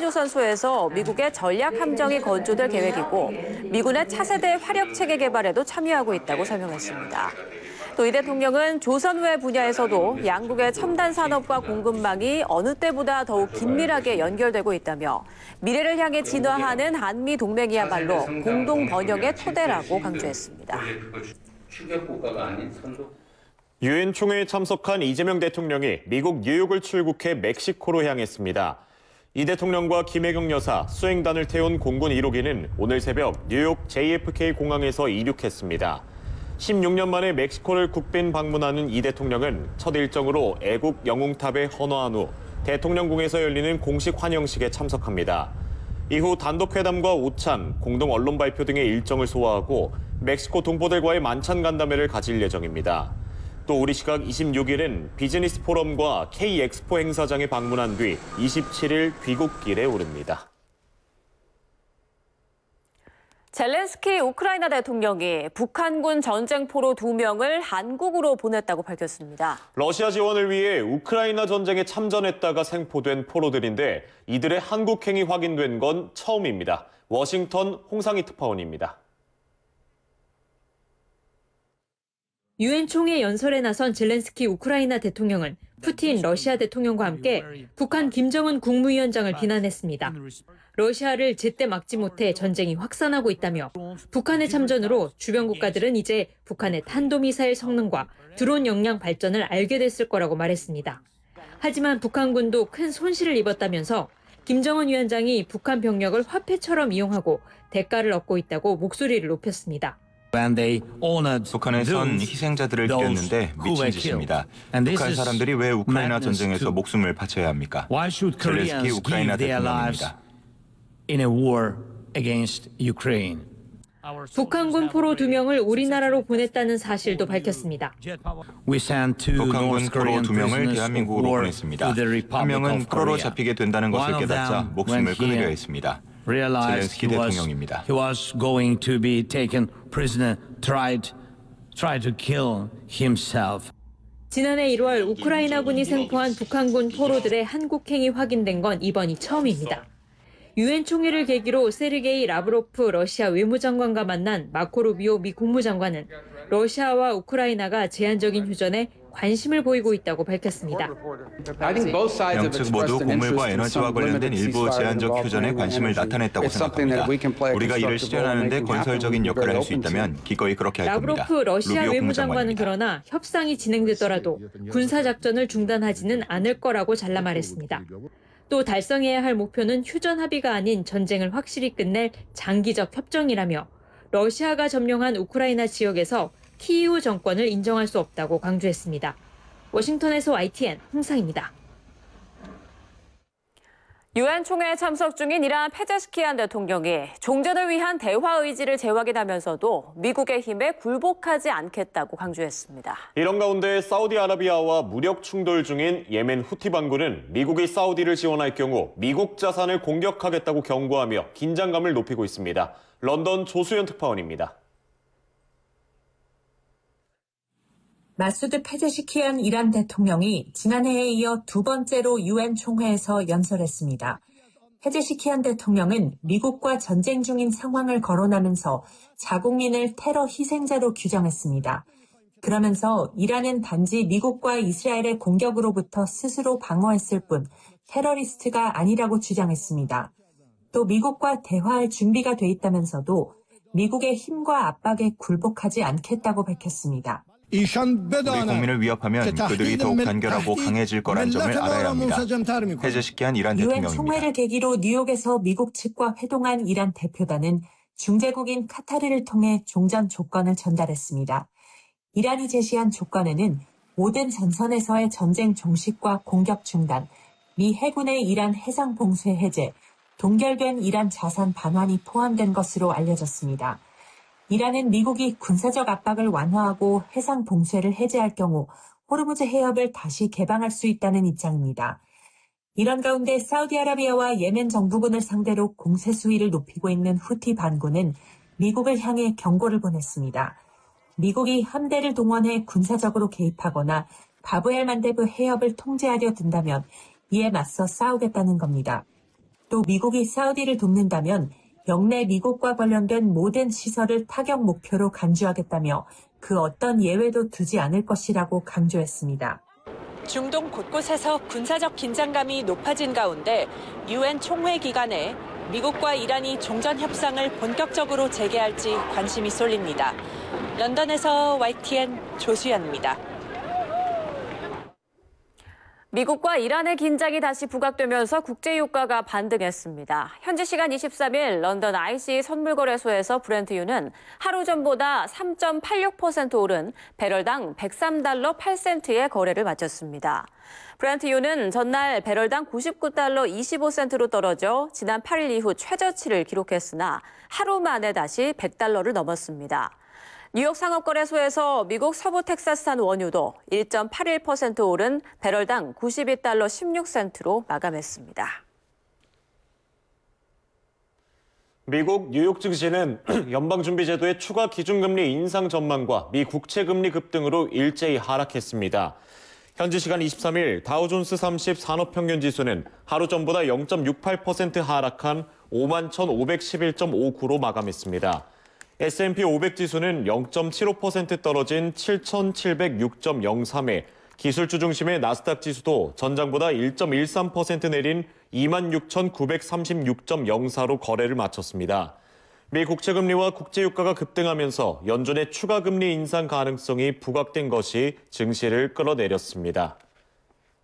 조선소에서 미국의 전략 함정이 건조될 계획이고 미군의 차세대 화력 체계 개발에도 참여하고 있다고 설명했습니다. 또 이 대통령은 조선외 분야에서도 양국의 첨단 산업과 공급망이 어느 때보다 더욱 긴밀하게 연결되고 있다며 미래를 향해 진화하는 한미 동맹이야말로 공동 번영의 토대라고 강조했습니다. 유엔 총회에 참석한 이재명 대통령이 미국 뉴욕을 출국해 멕시코로 향했습니다. 이 대통령과 김혜경 여사, 수행단을 태운 공군 1호기는 오늘 새벽 뉴욕 JFK 공항에서 이륙했습니다. 16년 만에 멕시코를 국빈 방문하는 이 대통령은 첫 일정으로 애국 영웅탑에 헌화한 후 대통령궁에서 열리는 공식 환영식에 참석합니다. 이후 단독회담과 오찬, 공동 언론 발표 등의 일정을 소화하고 멕시코 동포들과의 만찬 간담회를 가질 예정입니다. 또 우리 시각 26일은 비즈니스 포럼과 K-엑스포 행사장에 방문한 뒤 27일 귀국길에 오릅니다. 젤렌스키 우크라이나 대통령이 북한군 전쟁포로 2명을 한국으로 보냈다고 밝혔습니다. 러시아 지원을 위해 우크라이나 전쟁에 참전했다가 생포된 포로들인데 이들의 한국행이 확인된 건 처음입니다. 워싱턴 홍상희 특파원입니다. 유엔 총회 연설에 나선 젤렌스키 우크라이나 대통령은 푸틴 러시아 대통령과 함께 북한 김정은 국무위원장을 비난했습니다. 러시아를 제때 막지 못해 전쟁이 확산하고 있다며 북한의 참전으로 주변 국가들은 이제 북한의 탄도미사일 성능과 드론 역량 발전을 알게 됐을 거라고 말했습니다. 하지만 북한군도 큰 손실을 입었다면서 김정은 위원장이 북한 병력을 화폐처럼 이용하고 대가를 얻고 있다고 목소리를 높였습니다. 북한에선 희생자들을 기렸는데 미친 짓입니다. 북한 사람들이 왜 우크라이나 전쟁에서 목숨을 바쳐야 합니까? 젤렌스키 우크라이나 대통령입니다. 북한군 포로 2명을 우리나라로 보냈다는 사실도 밝혔습니다. 북한군 포로 2명을 대한민국으로 보냈습니다. 한 명은 포로로 잡히게 된다는 것을 깨닫자 목숨을 끊으려 했습니다. 젤렌스키 대통령입니다. 지난해 1월 우크라이나군이 생포한 북한군 포로들의 한국행이 확인된 건 이번이 처음입니다. 유엔 총회를 계기로 세르게이 라브로프 러시아 외무장관과 만난 마코 루비오 미 국무장관은 러시아와 우크라이나가 제한적인 휴전에 관심을 보이고 있다고 밝혔습니다. 양측 모두 곡물과 에너지와 관련된 일부 제한적 휴전에 관심을 나타냈다고 생각합니다. 우리가 이를 실현하는 데 건설적인 역할을 할 수 있다면 기꺼이 그렇게 할 겁니다. 라브로프 러시아 외무장관은 그러나 협상이 진행되더라도 군사작전을 중단하지는 않을 거라고 잘라 말했습니다. 또 달성해야 할 목표는 휴전 합의가 아닌 전쟁을 확실히 끝낼 장기적 협정이라며 러시아가 점령한 우크라이나 지역에서 키이우 정권을 인정할 수 없다고 강조했습니다. 워싱턴에서 YTN 홍상입니다. 유엔 총회에 참석 중인 이란 페제시키안 대통령이 종전을 위한 대화 의지를 재확인하면서도 미국의 힘에 굴복하지 않겠다고 강조했습니다. 이런 가운데 사우디아라비아와 무력 충돌 중인 예멘 후티 반군은 미국이 사우디를 지원할 경우 미국 자산을 공격하겠다고 경고하며 긴장감을 높이고 있습니다. 런던 조수연 특파원입니다. 마수드 페제시키안 이란 대통령이 지난해에 이어 두 번째로 유엔 총회에서 연설했습니다. 페제시키안 대통령은 미국과 전쟁 중인 상황을 거론하면서 자국민을 테러 희생자로 규정했습니다. 그러면서 이란은 단지 미국과 이스라엘의 공격으로부터 스스로 방어했을 뿐 테러리스트가 아니라고 주장했습니다. 또 미국과 대화할 준비가 돼 있다면서도 미국의 힘과 압박에 굴복하지 않겠다고 밝혔습니다. 우리 국민을 위협하면 그들이 더욱 단결하고 강해질 거란 점을 알아야 합니다. 페제시키안 이란 대통령입니다. 유엔 총회를 계기로 뉴욕에서 미국 측과 회동한 이란 대표단은 중재국인 카타르를 통해 종전 조건을 전달했습니다. 이란이 제시한 조건에는 모든 전선에서의 전쟁 종식과 공격 중단, 미 해군의 이란 해상 봉쇄 해제, 동결된 이란 자산 반환이 포함된 것으로 알려졌습니다. 이란은 미국이 군사적 압박을 완화하고 해상 봉쇄를 해제할 경우 호르무즈 해협을 다시 개방할 수 있다는 입장입니다. 이런 가운데 사우디아라비아와 예멘 정부군을 상대로 공세 수위를 높이고 있는 후티 반군은 미국을 향해 경고를 보냈습니다. 미국이 함대를 동원해 군사적으로 개입하거나 바브엘 만데브 해협을 통제하려 든다면 이에 맞서 싸우겠다는 겁니다. 또 미국이 사우디를 돕는다면 영내 미국과 관련된 모든 시설을 타격 목표로 간주하겠다며 그 어떤 예외도 두지 않을 것이라고 강조했습니다. 중동 곳곳에서 군사적 긴장감이 높아진 가운데 유엔 총회 기간에 미국과 이란이 종전 협상을 본격적으로 재개할지 관심이 쏠립니다. 런던에서 YTN 조수연입니다. 미국과 이란의 긴장이 다시 부각되면서 국제유가가 반등했습니다. 현지 시간 23일 런던 IC 선물거래소에서 브렌트유는 하루 전보다 3.86% 오른 배럴당 103달러 8센트의 거래를 마쳤습니다. 브렌트유는 전날 배럴당 99달러 25센트로 떨어져 지난 8일 이후 최저치를 기록했으나 하루 만에 다시 100달러를 넘었습니다. 뉴욕 상업거래소에서 미국 서부 텍사스산 원유도 1.81% 오른 배럴당 92달러 16센트로 마감했습니다. 미국 뉴욕 증시는 연방준비제도의 추가 기준금리 인상 전망과 미 국채금리 급등으로 일제히 하락했습니다. 현지 시간 23일 다우존스 30 산업평균지수는 하루 전보다 0.68% 하락한 51,511.59로 마감했습니다. S&P 500 지수는 0.75% 떨어진 7,706.03에 기술주 중심의 나스닥 지수도 전장보다 1.13% 내린 26,936.04로 거래를 마쳤습니다. 미 국채금리와 국제유가가 급등하면서 연준의 추가 금리 인상 가능성이 부각된 것이 증시를 끌어내렸습니다.